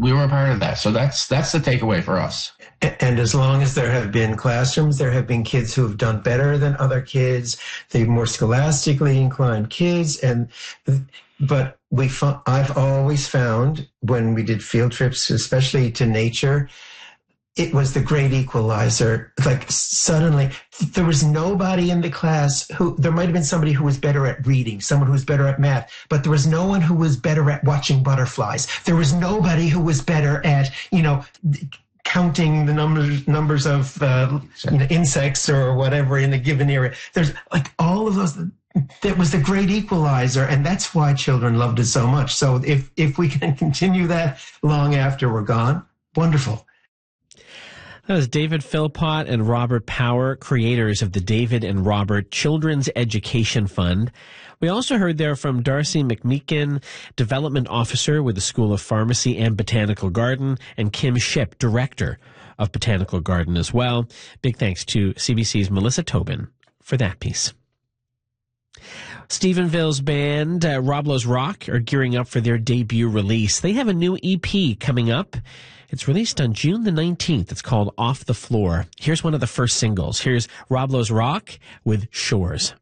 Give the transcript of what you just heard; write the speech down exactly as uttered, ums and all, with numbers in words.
we were a part of that. So that's that's the takeaway for us. And as long as there have been classrooms, there have been kids who have done better than other kids, the more scholastically inclined kids. And but we, I've always found when we did field trips, especially to nature, it was the great equalizer. Like suddenly there was nobody in the class who, there might've been somebody who was better at reading, someone who was better at math, but there was no one who was better at watching butterflies. There was nobody who was better at, you know, counting the numbers numbers of uh, you know, insects or whatever in a given area. There's like all of those. That was the great equalizer, and that's why children loved it so much. So if if we can continue that long after we're gone, wonderful. That was David Philpott and Robert Power, creators of the David and Robert Children's Education Fund. We also heard there from Darcy McMeekin, Development Officer with the School of Pharmacy and Botanical Garden, and Kim Shipp, Director of Botanical Garden as well. Big thanks to C B C's Melissa Tobin for that piece. Stephenville's band, uh, Rob Lowe's Rock, are gearing up for their debut release. They have a new E P coming up. It's released on June the nineteenth. It's called Off the Floor. Here's one of the first singles. Here's Rob Lowe's Rock with Shores.